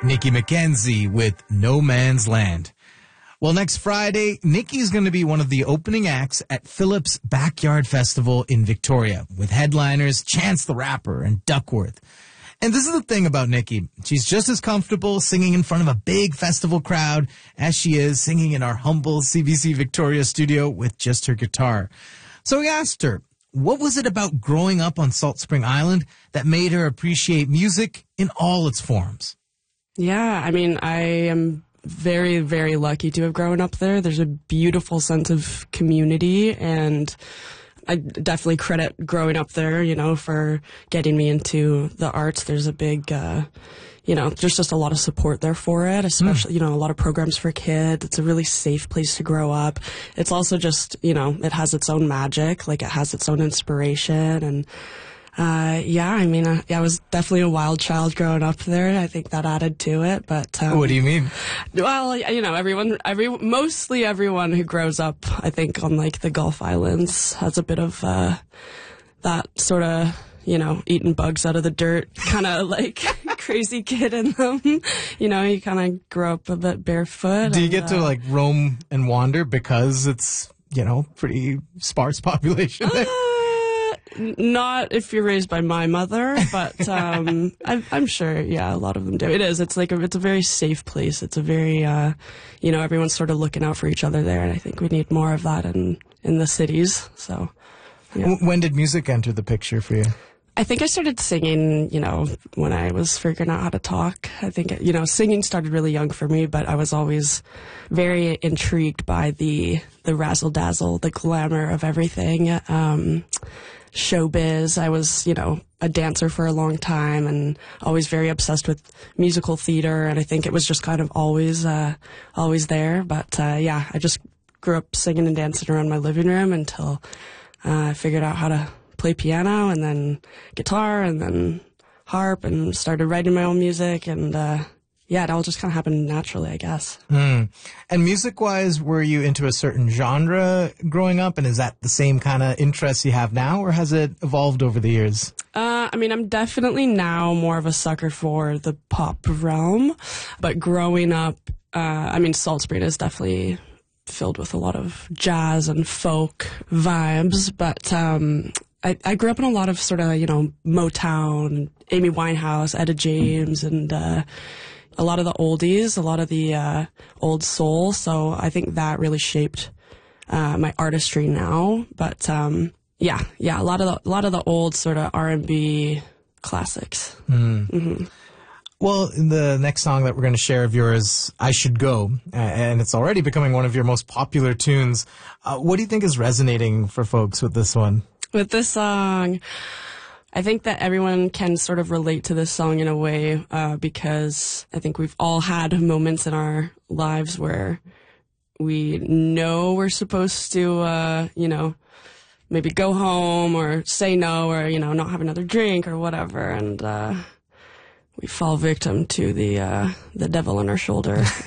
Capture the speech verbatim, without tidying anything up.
Nikki McKenzie with No Man's Land. Well, next Friday, Nikki's going to be one of the opening acts at Phillips Backyard Festival in Victoria with headliners Chance the Rapper and Duckworth. And this is the thing about Nikki. She's just as comfortable singing in front of a big festival crowd as she is singing in our humble C B C Victoria studio with just her guitar. So we asked her, what was it about growing up on Salt Spring Island that made her appreciate music in all its forms? Yeah, I mean, I am very, very lucky to have grown up there. There's a beautiful sense of community, and I definitely credit growing up there, you know, for getting me into the arts. There's a big, uh, you know, there's just a lot of support there for it, especially, mm. you know, a lot of programs for kids. It's a really safe place to grow up. It's also just, you know, it has its own magic, like it has its own inspiration, and Uh, yeah, I mean, I, I was definitely a wild child growing up there. I think that added to it, but, um, what do you mean? Well, you know, everyone, every, mostly everyone who grows up, I think, on like the Gulf Islands has a bit of, uh, that sort of, you know, eating bugs out of the dirt kind of like crazy kid in them. You know, you kind of grow up a bit barefoot. Do you and, get to uh, like roam and wander because it's, you know, pretty sparse population there? Uh, Not if you're raised by my mother, but um, I'm, I'm sure, yeah, a lot of them do. It is. It's like a, it's a very safe place. It's a very, uh, you know, everyone's sort of looking out for each other there, and I think we need more of that in in the cities. So, yeah. When did music enter the picture for you? I think I started singing, you know, when I was figuring out how to talk. I think, you know, singing started really young for me, but I was always very intrigued by the the razzle dazzle, the glamour of everything. Um, showbiz. I was, you know, a dancer for a long time and always very obsessed with musical theater. And I think it was just kind of always, uh, always there. But, uh, yeah, I just grew up singing and dancing around my living room until uh, I figured out how to play piano and then guitar and then harp and started writing my own music. And, uh, yeah, it all just kind of happened naturally, I guess. Mm. And music-wise, were you into a certain genre growing up? And is that the same kind of interest you have now, or has it evolved over the years? Uh, I mean, I'm definitely now more of a sucker for the pop realm. But growing up, uh, I mean, Salt Spring is definitely filled with a lot of jazz and folk vibes. But um, I, I grew up in a lot of sort of, you know, Motown, Amy Winehouse, Etta James, and uh a lot of the oldies, a lot of the uh, old soul. So I think that really shaped uh, my artistry now. But um, yeah, yeah, a lot of the, a lot of the old sort of R and B classics. Mm. Mm-hmm. Well, the next song that we're going to share of yours, I Should Go, and it's already becoming one of your most popular tunes. Uh, what do you think is resonating for folks with this one? With this song, I think that everyone can sort of relate to this song in a way, uh, because I think we've all had moments in our lives where we know we're supposed to, uh, you know, maybe go home or say no or, you know, not have another drink or whatever. And, uh, we fall victim to the, uh, the devil on our shoulder.